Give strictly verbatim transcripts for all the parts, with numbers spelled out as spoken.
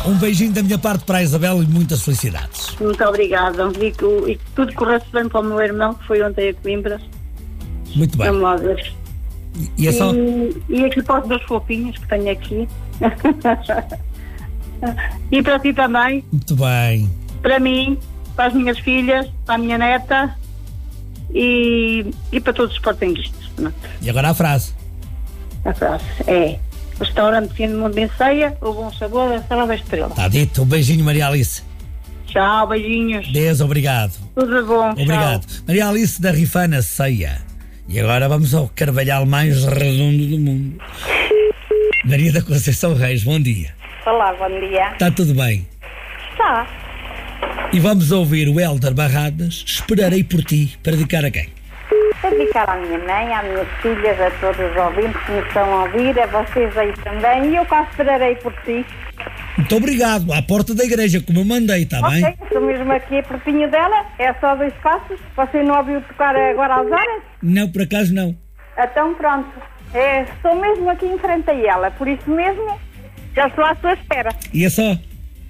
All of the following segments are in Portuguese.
um beijinho da minha parte para a Isabel e muitas felicidades. Muito obrigada. E que, e que tudo corresse bem para o meu irmão, que foi ontem a Coimbra. Muito bem. Vamos lá ver. E, é só... e, e aqui para os meus fofinhos que tenho aqui. E para ti também. Muito bem. Para mim, para as minhas filhas, para a minha neta e, e para todos os sportinguistas. E agora a frase. A frase é: o restaurante Fim do Mundo em Ceia, o bom sabor da Serra da Estrela. Está dito. Um beijinho, Maria Alice. Tchau, beijinhos. Deus, obrigado. Tudo bom. Obrigado. Tchau. Maria Alice da Rifana Ceia. E agora vamos ao carvalhal mais redondo do mundo. Maria da Conceição Reis, bom dia. Olá, bom dia. Está tudo bem? Está. E vamos ouvir o Hélder Barradas, Esperarei por Ti, para dedicar a quem? Para dedicar à minha mãe, às minhas filhas, a todos os ouvintes que me estão a ouvir, a vocês aí também, e eu cá esperarei por ti. Muito obrigado, à porta da igreja, como eu mandei, está Ok, bem? estou mesmo aqui pertinho dela, é só dois passos. Você não ouviu tocar agora às horas? Não, por acaso não. Então pronto, é, estou mesmo aqui em frente a ela, por isso mesmo já estou à sua espera. E é só?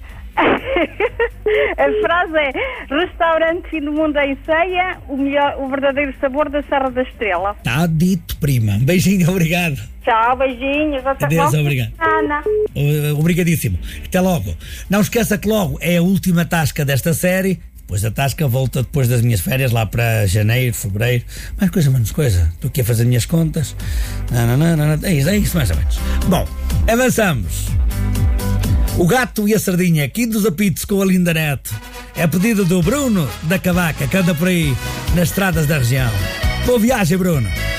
A frase é: restaurante Fim do Mundo em Ceia, o, melhor, o verdadeiro sabor da Serra da Estrela. Está dito, prima. Um beijinho, obrigado. Tchau, beijinhos, até Adeus, logo. obrigado. Ana. Obrigadíssimo. Até logo. Não esqueça que logo é a última tasca desta série. Depois da tasca volta depois das minhas férias, lá para janeiro, fevereiro. Mais coisa, menos coisa. Estou aqui a fazer minhas contas. Não, não, não, não. É isso, é isso mais ou menos. Bom, avançamos. O Gato e a Sardinha, aqui dos apitos com a Linda Neto. É pedido do Bruno da Cavaca, que anda por aí nas estradas da região. Boa viagem, Bruno.